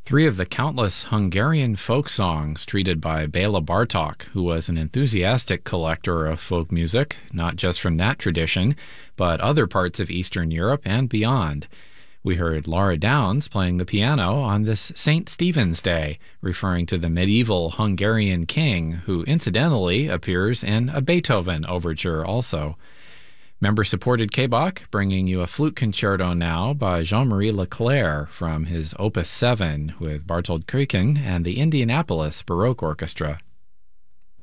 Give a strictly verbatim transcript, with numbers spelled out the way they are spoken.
Three of the countless Hungarian folk songs treated by Bela Bartok, who was an enthusiastic collector of folk music, not just from that tradition, but other parts of Eastern Europe and beyond. We heard Laura Downs playing the piano on this Saint Stephen's Day, referring to the medieval Hungarian king, who incidentally appears in a Beethoven overture also. Member-supported K B O C bringing you a flute concerto now by Jean-Marie Leclerc from his Opus seven with Bartold Kuiken and the Indianapolis Baroque Orchestra.